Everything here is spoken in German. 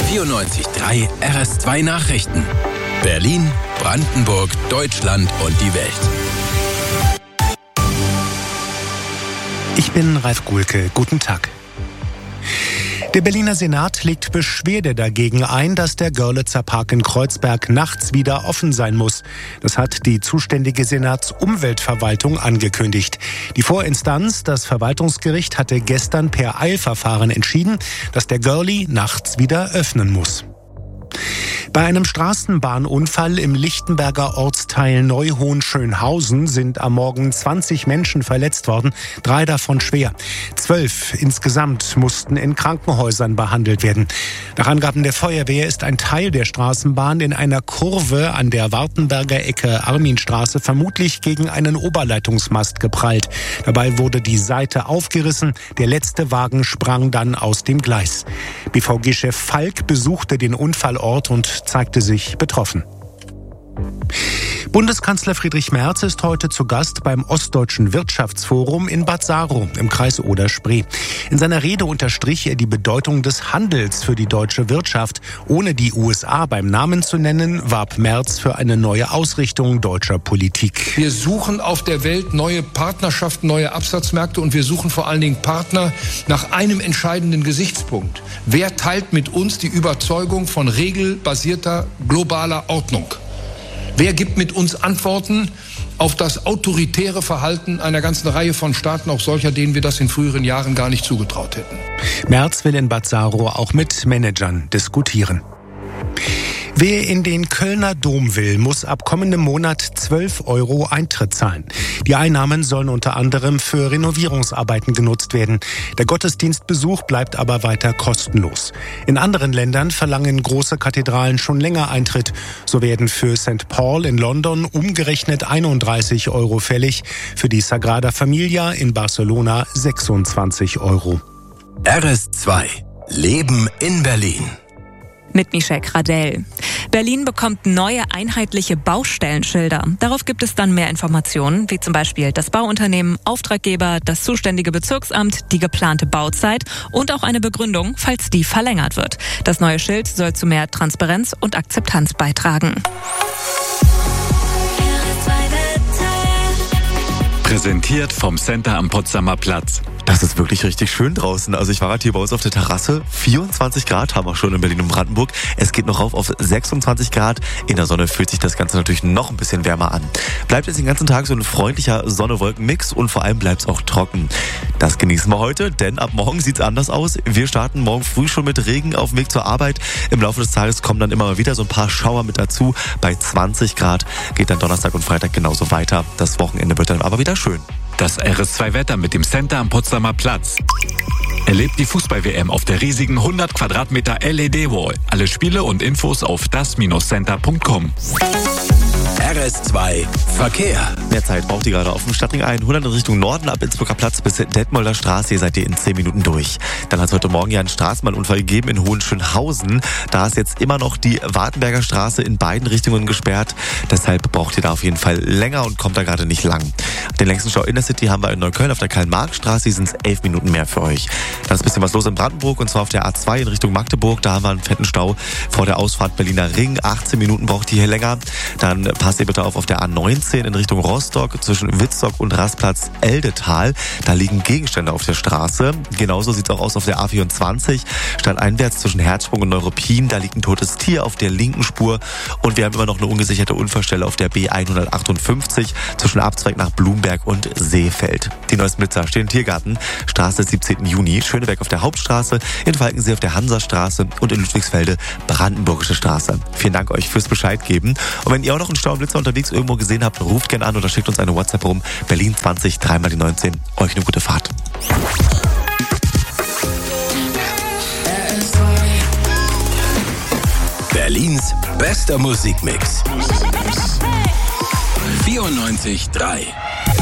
94.3 RS2 Nachrichten. Berlin, Brandenburg, Deutschland und die Welt. Ich bin Ralf Guhlke. Guten Tag. Der Berliner Senat legt Beschwerde dagegen ein, dass der Görlitzer Park in Kreuzberg nachts wieder offen sein muss. Das hat die zuständige Senatsumweltverwaltung angekündigt. Die Vorinstanz, das Verwaltungsgericht, hatte gestern per Eilverfahren entschieden, dass der Görli nachts wieder öffnen muss. Bei einem Straßenbahnunfall im Lichtenberger Ortsteil Neuhohn-Schönhausen sind am Morgen 20 Menschen verletzt worden, 3 davon schwer. 12 insgesamt mussten in Krankenhäusern behandelt werden. Nach Angaben der Feuerwehr ist ein Teil der Straßenbahn in einer Kurve an der Wartenberger Ecke Arminstraße vermutlich gegen einen Oberleitungsmast geprallt. Dabei wurde die Seite aufgerissen, der letzte Wagen sprang dann aus dem Gleis. BVG-Chef Falk besuchte den Unfallort und zeigte sich betroffen. Bundeskanzler Friedrich Merz ist heute zu Gast beim Ostdeutschen Wirtschaftsforum in Bad Saro im Kreis Oder-Spree. In seiner Rede unterstrich er die Bedeutung des Handels für die deutsche Wirtschaft. Ohne die USA beim Namen zu nennen, warb Merz für eine neue Ausrichtung deutscher Politik. Wir suchen auf der Welt neue Partnerschaften, neue Absatzmärkte und wir suchen vor allen Dingen Partner nach einem entscheidenden Gesichtspunkt. Wer teilt mit uns die Überzeugung von regelbasierter globaler Ordnung? Wer gibt mit uns Antworten auf das autoritäre Verhalten einer ganzen Reihe von Staaten, auch solcher, denen wir das in früheren Jahren gar nicht zugetraut hätten? Merz will in Bad Saro auch mit Managern diskutieren. Wer in den Kölner Dom will, muss ab kommendem Monat 12 € Eintritt zahlen. Die Einnahmen sollen unter anderem für Renovierungsarbeiten genutzt werden. Der Gottesdienstbesuch bleibt aber weiter kostenlos. In anderen Ländern verlangen große Kathedralen schon länger Eintritt. So werden für St. Paul in London umgerechnet 31 € fällig, für die Sagrada Familia in Barcelona 26 €. RS2 Leben in Berlin. Mit Michelle Gradell. Berlin bekommt neue einheitliche Baustellenschilder. Darauf gibt es dann mehr Informationen, wie zum Beispiel das Bauunternehmen, Auftraggeber, das zuständige Bezirksamt, die geplante Bauzeit und auch eine Begründung, falls die verlängert wird. Das neue Schild soll zu mehr Transparenz und Akzeptanz beitragen. Präsentiert vom Center am Potsdamer Platz. Das ist wirklich richtig schön draußen. Also ich war gerade hier bei uns auf der Terrasse. 24 Grad haben wir schon in Berlin und Brandenburg. Es geht noch rauf auf 26 Grad. In der Sonne fühlt sich das Ganze natürlich noch ein bisschen wärmer an. Bleibt jetzt den ganzen Tag so ein freundlicher Sonne-Wolken-Mix und vor allem bleibt es auch trocken. Das genießen wir heute, denn ab morgen sieht es anders aus. Wir starten morgen früh schon mit Regen auf dem Weg zur Arbeit. Im Laufe des Tages kommen dann immer mal wieder so ein paar Schauer mit dazu. Bei 20 Grad geht dann Donnerstag und Freitag genauso weiter. Das Wochenende wird dann aber wieder schön. Das RS2-Wetter mit dem Center am Potsdamer Platz. Erlebt die Fußball-WM auf der riesigen 100 Quadratmeter LED-Wall. Alle Spiele und Infos auf das-center.com. RS2 Verkehr. Mehr Zeit braucht ihr gerade auf dem Stadtring 100 in Richtung Norden ab Innsbrucker Platz bis Detmolder Straße. Ihr seid ihr in 10 Minuten durch. Dann hat es heute Morgen ja einen Straßenbahnunfall gegeben in Hohenschönhausen. Da ist jetzt immer noch die Wartenberger Straße in beiden Richtungen gesperrt. Deshalb braucht ihr da auf jeden Fall länger und kommt da gerade nicht lang. Den längsten Stau in der City haben wir in Neukölln auf der Karl-Marx-Straße. Hier sind es 11 Minuten mehr für euch. Dann ist ein bisschen was los in Brandenburg und zwar auf der A2 in Richtung Magdeburg. Da haben wir einen fetten Stau vor der Ausfahrt Berliner Ring. 18 Minuten braucht ihr hier länger. Dann passt ihr bitte auf der A19 in Richtung Rostock zwischen Wittstock und Rastplatz Eldetal. Da liegen Gegenstände auf der Straße. Genauso sieht es auch aus auf der A24. Stadteinwärts zwischen Herzsprung und Neuruppin. Da liegt ein totes Tier auf der linken Spur. Und wir haben immer noch eine ungesicherte Unfallstelle auf der B158 zwischen Abzweig nach Blumberg und Seefeld. Die neuesten Blitzer stehen im Tiergarten. Straße 17. Juni. Schöneberg auf der Hauptstraße. In Falkensee auf der Hansastraße. Und in Ludwigsfelde Brandenburgische Straße. Vielen Dank euch fürs Bescheid geben. Und wenn ihr auch noch einen Stau und Blitzer unterwegs irgendwo gesehen habt, ruft gerne an oder schickt uns eine WhatsApp rum. Berlin 20 3 mal die 19. Euch eine gute Fahrt. Berlins bester Musikmix. 94.3